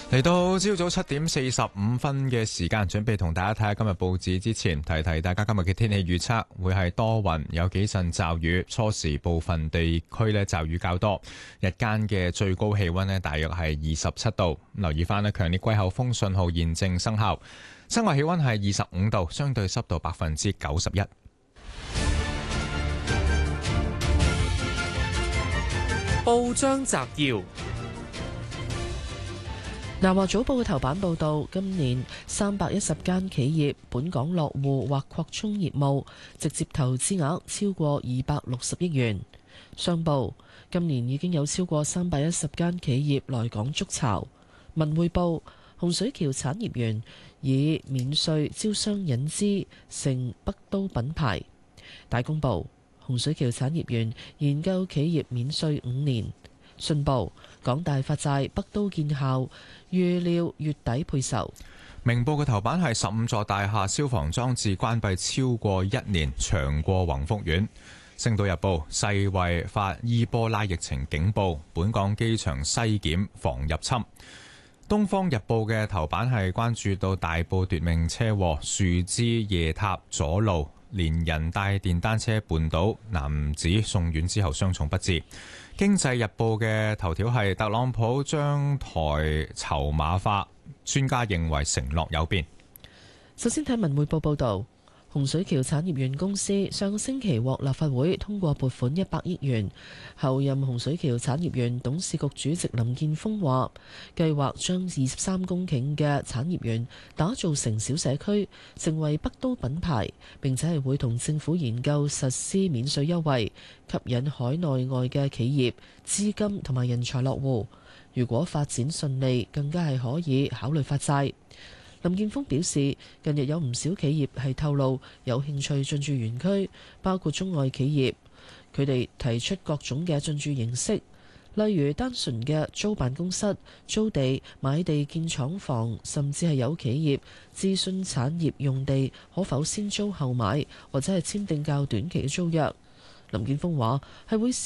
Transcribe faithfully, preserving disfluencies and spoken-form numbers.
嚟到朝早七點四十五分嘅時間，準備同大家睇下今日報紙之前，提提大家今日嘅天氣預測會係多雲，有幾陣驟雨，初時部分地區呢驟雨較多，日間嘅最高氣溫呢大約係二十七度。留意翻呢強烈季候風信號現正生效，室外氣溫係二十五度，相對濕度百分之九十一。 報章摘要。 南華早報嘅頭版報道，今年三百一十間企業本港落戶或擴充業務，直接投資額超過二百六十億元。商報今年已經有超過三百一十間企業來港築巢。文匯報洪水橋產業園以免稅招商引資成北都品牌。大公報洪水橋產業園研究企業免稅五年。信報港大發債北都建校，預料月底配售。 明報嘅頭版係十五座大廈消防裝置關閉超過一年，長過宏福苑。星島日報世衛發伊波拉疫情警報，本港機場篩檢防入侵。東方日報嘅頭版係關注到大埔奪命車禍，樹枝夜塌阻路，連人帶電單車絆倒，男子送院之後傷重不治。經濟日報嘅頭條係特朗普將台籌碼化，專家認為承諾有變。 首先睇文匯報報道，洪水橋產業園公司上個星期獲立法會通過撥款一百億元，候任洪水橋產業園董事局主席林健鋒話，計劃將二十三公頃嘅產業園打造成小社區，成為北都品牌，並且係會同政府研究實施免稅優惠，吸引海內外嘅企業資金同埋人才落戶。如果發展順利，更加係可以考慮發債。林健鋒表示，近日有唔少企業係透露有興趣進駐園區，包括中外企業，佢哋提出各種嘅進駐形式，例如單純嘅租辦公室、租地、買地建廠房，甚至係有企業諮詢產業用地可否先租後買，或者係簽訂較短期嘅租約。林健鋒話係會